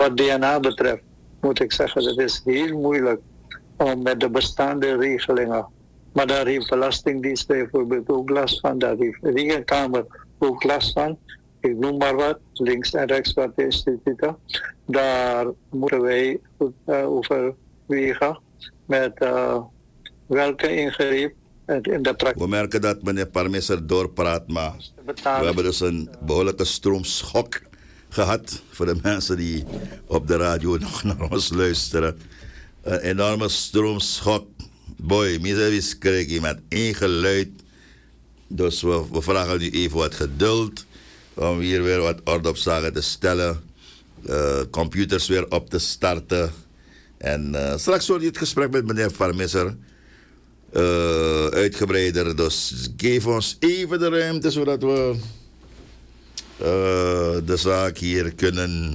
Wat DNA betreft moet ik zeggen, het is heel moeilijk om met de bestaande regelingen. Maar daar heeft Belastingdienst bijvoorbeeld ook last van. Daar heeft de Rekenkamer ook last van. Ik noem maar wat, links en rechts wat instituten. Daar moeten wij overwegen met welke ingreep in de praktijk. We merken dat meneer Parmeser doorpraat, maar we hebben dus een behoorlijke stroomschok gehad voor de mensen die op de radio nog naar ons luisteren. Een enorme stroomschok. Boy, mis krijg je met één geluid. Dus we vragen nu even wat geduld om hier weer wat orde op zaken te stellen. Computers weer op te starten. En straks wordt het gesprek met meneer Parmeser uitgebreider. Dus geef ons even de ruimte zodat we de zaak hier kunnen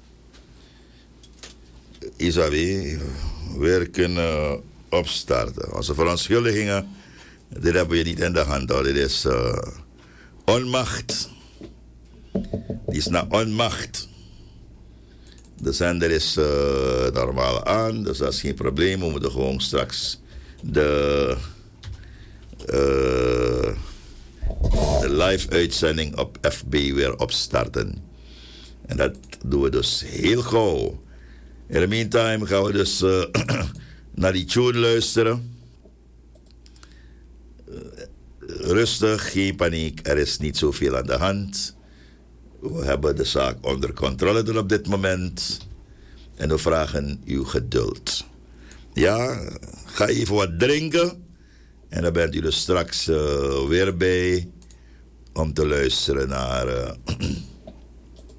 weer kunnen opstarten. Onze verontschuldigingen, dit hebben we niet in de hand. Dit is onmacht. Die is naar onmacht. De zender is normaal aan, dus dat is geen probleem. We moeten gewoon straks de live-uitzending op FB weer opstarten. En dat doen we dus heel gauw. In de meantime gaan we dus naar die tune luisteren. Rustig, geen paniek. Er is niet zoveel aan de hand. We hebben de zaak onder controle op dit moment. En we vragen uw geduld. Ja, ga even wat drinken. En dan bent u er straks weer bij om te luisteren naar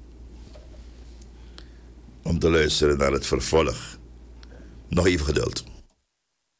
om te luisteren naar het vervolg. Nog even geduld.